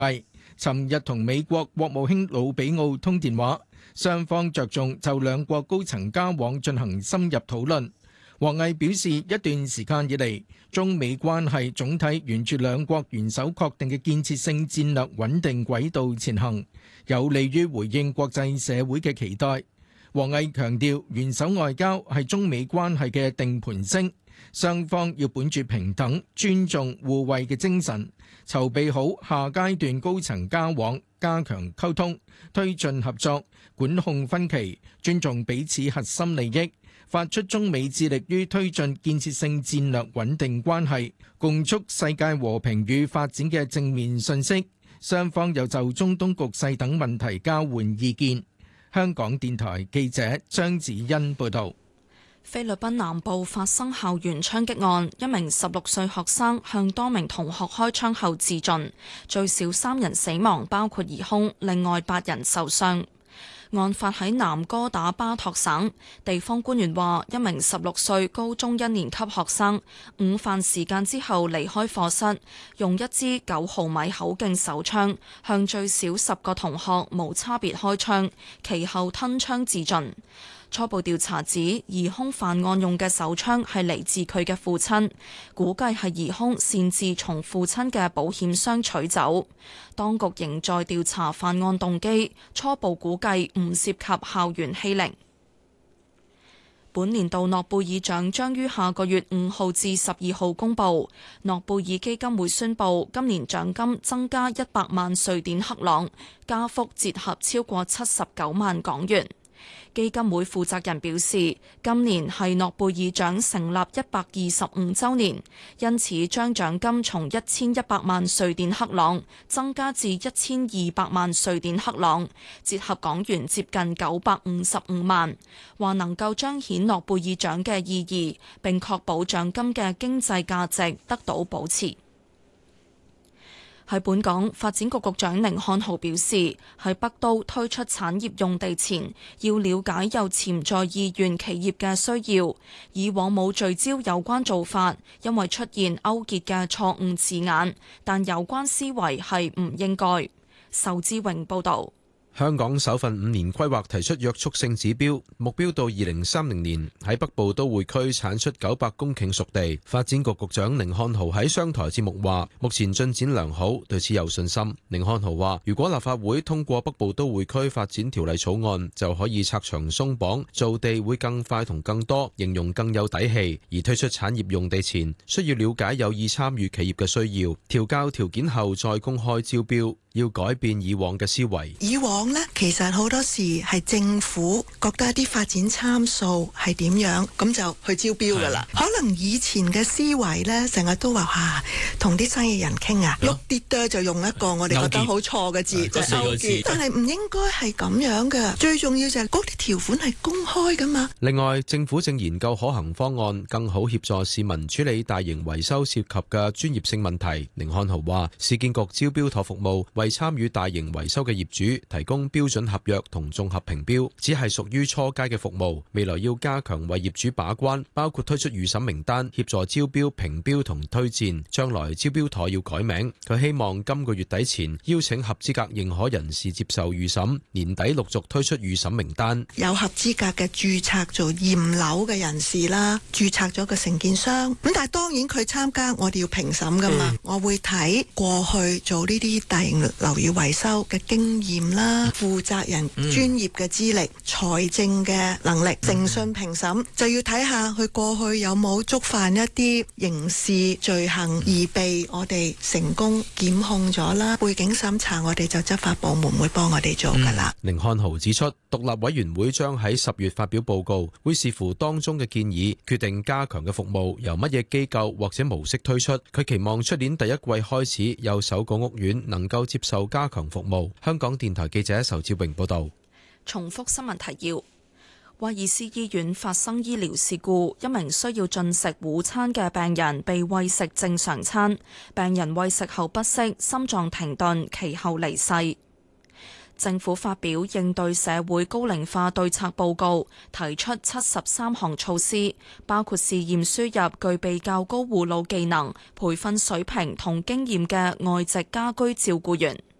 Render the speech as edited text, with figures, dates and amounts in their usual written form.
係尋日同美國國務卿魯比奧通電話，雙方着重就兩國高層交往進行深入討論。王毅表示，一段時間以嚟，中美關係總體沿住兩國元首確定嘅建設性戰略穩定軌道前行，有利於回應國際社會嘅期待。王毅強調，元首外交係中美關係嘅定盤星，雙方要本住平等、尊重、互惠嘅精神，籌備好下階段高層交往，加強溝通，推進合作，管控分歧，尊重彼此核心利益，發出中美致力於推進建設性戰略穩定關係，共促世界和平與發展嘅正面訊息。雙方又就中東局勢等問題交換意見。香港電台記者張子欣報道。 菲律賓南部發生校園槍擊案，一名16歲學生向多名同學開槍後自盡，最少3人死亡，包括疑兇，另外8人受傷。案發喺南哥打巴托省，地方官員話，一名16歲高中1年級學生午飯時間之後離開課室，用一支9毫米口徑手槍向最少10個同學無差別開槍，其後吞槍自盡。初步調查指，疑兇犯案用嘅手槍係嚟自佢嘅父親，估計係疑兇擅自從父親嘅保險箱取走。當局仍在調查犯案動機，初步估計唔涉及校園欺凌。本年度諾貝爾獎將於下個月5號至12號公佈。諾貝爾基金會宣布，今年獎金增加100萬瑞典克朗，加幅折合超過79萬港元。基金會負責人表示，今年係諾貝爾獎成立125週年，因此將獎金從1100萬瑞典克朗增加至1200萬瑞典克朗，折合港元接近955萬，話能夠彰顯諾貝爾獎嘅意義，並確保獎金嘅經濟價值得到保持。喺本港，發展局局長甯漢豪表示，喺北都推出產業用地前，要了解有潛在意願企業嘅需要。以往冇聚焦有關做法，因為出現勾結嘅錯誤字眼，但有關思維係唔應該。仇志榮報導。 香港首份5年規劃提出約束性指標，目標到2030年喺北部都會區產出900公頃熟地。發展局局長甯漢豪喺商台節目話，目前進展良好，對此有信心。甯漢豪話，如果立法會通過北部都會區發展條例草案，就可以拆牆鬆綁，造地會更快同更多，形容更有底氣。而推出產業用地前，需要了解有意參與企業嘅需要，調校條件後再公開招標。要改變以往嘅思維。 以往呢，其實好多時係政府覺得一啲發展參數係點樣，咁就去招標噶啦。可能以前嘅思維呢，成日都話同啲生意人傾啊，碌啲多就用一個我哋覺得好錯嘅字，就勾結。但係唔應該係咁樣嘅。最重要就係嗰啲條款係公開噶嘛。 另外，政府正研究可行方案，更好協助市民處理大型維修涉及嘅專業性問題。甯漢豪話，市建局招標妥服務為參與大型維修嘅業主提供標準合約同綜合評標，只係屬於初階嘅服務。未來要加強為業主把關，包括推出預審名單，協助招標、評標同推薦。將來招標妥要改名，佢希望今個月底前邀請合資格認可人士接受預審，年底陸續推出預審名單。 有合資格嘅註冊做驗樓嘅人士啦，註冊咗個承建商。咁但係當然佢參加，我哋要評審噶嘛。我會睇過去做呢啲大型樓宇維修嘅經驗啦，負責人專業嘅資歷、財政嘅能力、誠信評審，就要睇下佢過去有冇觸犯一啲刑事罪行而被我哋成功檢控咗啦。背景審查我哋就執法部門會幫我哋做噶啦。 甯漢豪指出，獨立委員會將喺10月發表報告，會視乎當中嘅建議，決定加強嘅服務由乜嘢機構或者模式推出。佢期望出年第一季開始有首個屋苑能夠接受加強服務。香港電台記者仇志榮報道。 重複新聞提要：威爾斯醫院發生醫療事故，一名需要進食午餐嘅病人被餵食正常餐，病人餵食後不適，心臟停頓，其後離世。 政府發表應對社會高齡化對策報告，提出73項措施，包括試驗輸入具備較高護老技能、培訓水平同經驗嘅外籍家居照顧員。